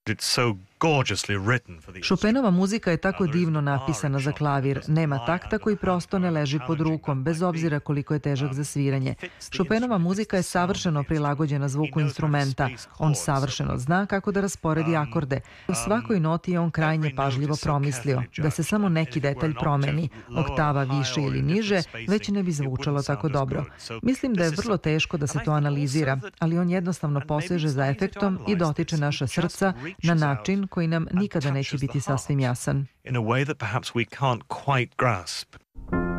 Chopinova muzika je tako divno napisana za klavir. Nema takta koji prosto ne leži pod rukom, bez obzira koliko je težak za sviranje. Chopinova muzika je savršeno prilagođena zvuku instrumenta. On savršeno zna kako da rasporedi akorde. U svakoj noti je on krajnje pažljivo promislio. Da se samo neki detalj promeni, oktava više ili niže, već ne bi zvučalo tako dobro. Mislim da je vrlo teško da se to analizira, ali on jednostavno poseže za efektom i dotiče naša srca na način koji nam nikada neće biti sasvim jasan.